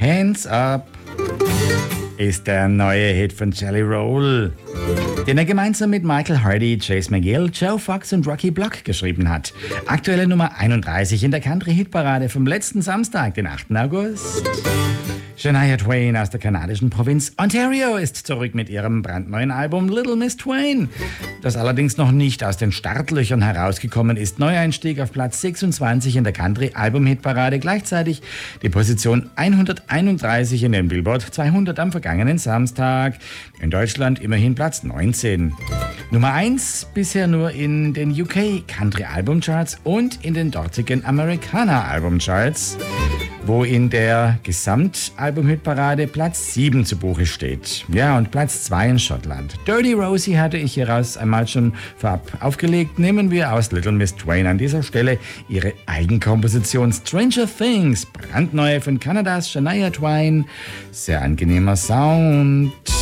Hands Up ist der neue Hit von Jelly Roll, den er gemeinsam mit Michael Hardy, Chase McGill, Joe Fox und Rocky Block geschrieben hat. Aktuelle Nummer 31 in der Country-Hitparade vom letzten Samstag, den 8. August. Shania Twain aus der kanadischen Provinz Ontario ist zurück mit ihrem brandneuen Album Little Miss Twain, das allerdings noch nicht aus den Startlöchern herausgekommen ist. Neueinstieg auf Platz 26 in der Country-Album-Hitparade, gleichzeitig die Position 131 in den Billboard 200 am vergangenen Samstag. In Deutschland immerhin Platz 19. Nummer 1 bisher nur in den UK Country-Album-Charts und in den dortigen Americana-Album-Charts, wo in der Gesamtalbum-Hitparade Platz 7 zu Buche steht. Ja, und Platz 2 in Schottland. Dirty Rosie hatte ich hieraus einmal schon vorab aufgelegt. Nehmen wir aus Little Miss Twain an dieser Stelle ihre Eigenkomposition Stranger Things, brandneu von Kanadas Shania Twain. Sehr angenehmer Sound.